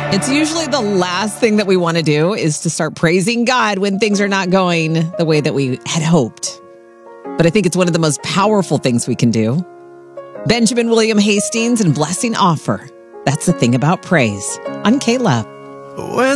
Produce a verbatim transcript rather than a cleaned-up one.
It's usually the last thing that we want to do is to start praising God when things are not going the way that we had hoped. But I think it's one of the most powerful things we can do. Benjamin William Hastings and Blessing Offor. That's the thing about praise on K-Love. When